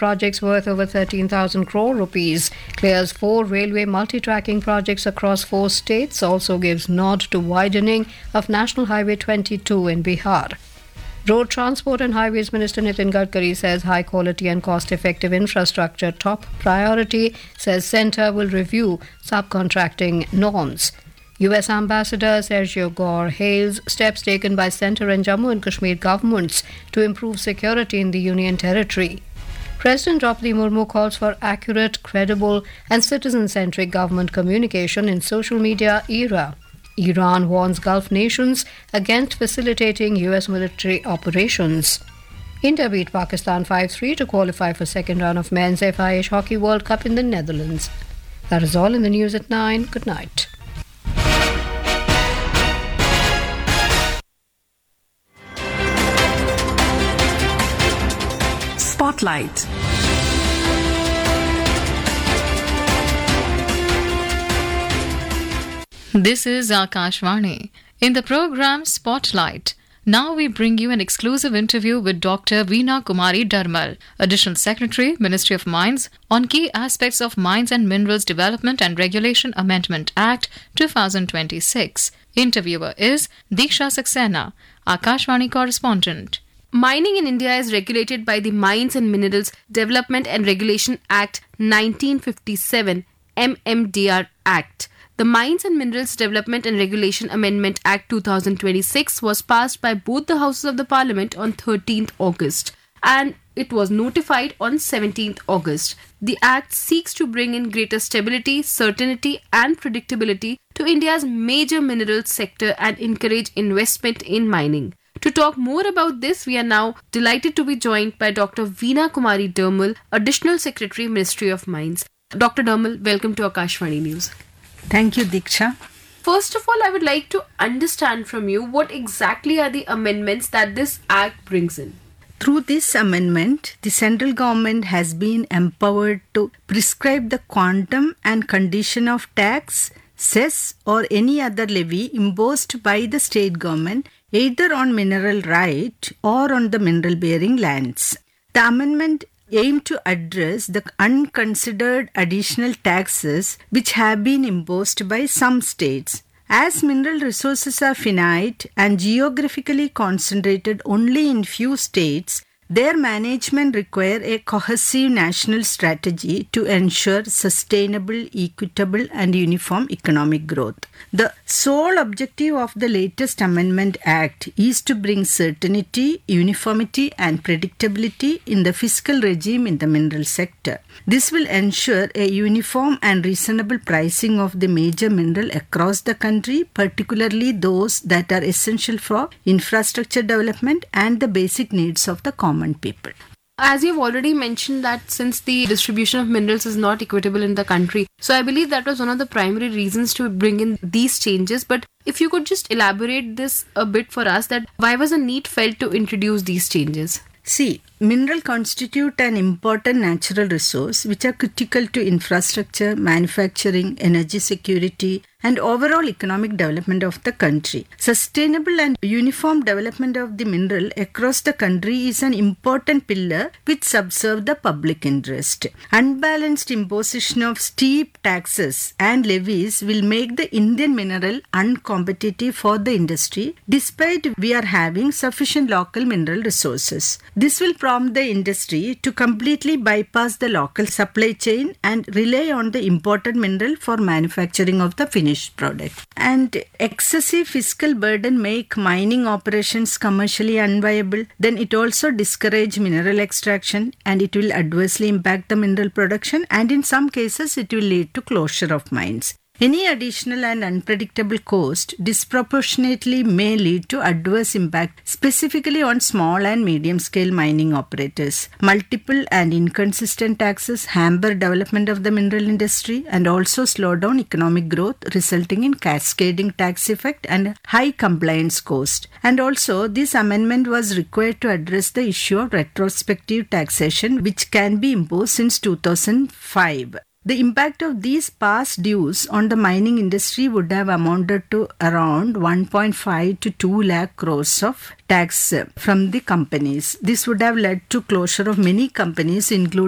projects worth over 13,000 crore rupees, clears 4 railway multi-tracking projects across 4 states, also gives nod to widening of National Highway 22 in Bihar. Road Transport and Highways Minister Nitin Gadkari says high quality and cost-effective infrastructure top priority, says centre will review subcontracting norms. US Ambassador Sergio Gore hails steps taken by centre and Jammu and Kashmir governments to improve security in the Union Territory. President Draupadi Murmu calls for accurate, credible and citizen-centric government communication in social media era. Iran warns Gulf nations against facilitating US military operations. India beat Pakistan 5-3 to qualify for second round of Men's FIH Hockey World Cup in the Netherlands. That is all in the news at 9. Good night. Spotlight. This is Akashvani. In the program Spotlight, now we bring you an exclusive interview with Dr. Veena Kumari Dharmal, Additional Secretary, Ministry of Mines, on key aspects of Mines and Minerals Development and Regulation Amendment Act 2026. Interviewer is Diksha Saxena, Akashvani correspondent. Mining in India is regulated by the Mines and Minerals Development and Regulation Act 1957, MMDR Act. The Mines and Minerals Development and Regulation Amendment Act 2026 was passed by both the Houses of the Parliament on 13th August and it was notified on 17th August. The Act seeks to bring in greater stability, certainty and predictability to India's major minerals sector and encourage investment in mining. To talk more about this, we are now delighted to be joined by Dr. Veena Kumari Dharmal, Additional Secretary, Ministry of Mines. Dr. Dharmal, welcome to Akashvani News. Thank you, Diksha. First of all, I would like to understand from you what exactly are the amendments that this Act brings in. Through this amendment, the central government has been empowered to prescribe the quantum and condition of tax, cess or any other levy imposed by the state government either on mineral right or on the mineral bearing lands. The amendment aim to address the unconsidered additional taxes which have been imposed by some states. As mineral resources are finite and geographically concentrated only in few states, their management require a cohesive national strategy to ensure sustainable, equitable and uniform economic growth. The sole objective of the latest Amendment Act is to bring certainty, uniformity and predictability in the fiscal regime in the mineral sector. This will ensure a uniform and reasonable pricing of the major mineral across the country, particularly those that are essential for infrastructure development and the basic needs of the common people. As you've already mentioned that since the distribution of minerals is not equitable in the country, so I believe that was one of the primary reasons to bring in these changes. But if you could just elaborate this a bit for us, that why was a need felt to introduce these changes? See, mineral constitute an important natural resource which are critical to infrastructure, manufacturing, energy security and overall economic development of the country. Sustainable and uniform development of the mineral across the country is an important pillar which subserve the public interest. Unbalanced imposition of steep taxes and levies will make the Indian mineral uncompetitive for the industry despite we are having sufficient local mineral resources. This will prompt the industry to completely bypass the local supply chain and rely on the imported mineral for manufacturing of the finished product. And excessive fiscal burden make mining operations commercially unviable. Then it also discourage mineral extraction and it will adversely impact the mineral production and in some cases it will lead to closure of mines. Any additional and unpredictable cost disproportionately may lead to adverse impact, specifically on small and medium-scale mining operators. Multiple and inconsistent taxes hamper development of the mineral industry and also slow down economic growth, resulting in cascading tax effect and high compliance cost. And also, this amendment was required to address the issue of retrospective taxation, which can be imposed since 2005. The impact of these past dues on the mining industry would have amounted to around 1.5 to 2 lakh crores of tax from the companies. This would have led to closure of many companies, including